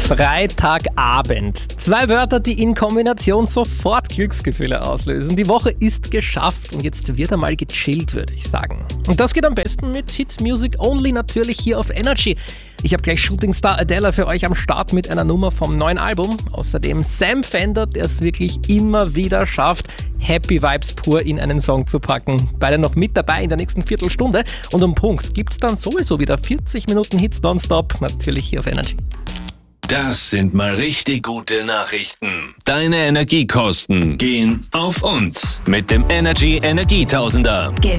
Freitagabend. 2 Wörter, die in Kombination sofort Glücksgefühle auslösen. Die Woche ist geschafft und jetzt wird einmal gechillt, würde ich sagen. Und das geht am besten mit Hit Music Only, natürlich hier auf Energy. Ich habe gleich Shootingstar Adele für euch am Start mit einer Nummer vom neuen Album. Außerdem Sam Fender, der es wirklich immer wieder schafft, Happy Vibes pur in einen Song zu packen. Beide noch mit dabei in der nächsten Viertelstunde. Und um Punkt gibt's dann sowieso wieder 40 Minuten Hits nonstop, natürlich hier auf Energy. Das sind mal richtig gute Nachrichten. Deine Energiekosten gehen auf uns mit dem Energy Energietausender. Gewinn